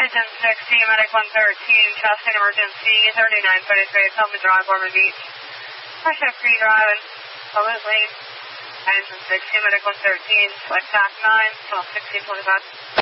Engine 60, Medic 113, chest and emergency, 3933, Selma Drive, Ormond Beach. Pressure free driving, absolutely. Engine 60, Medic 113, select TAC 9, 121625.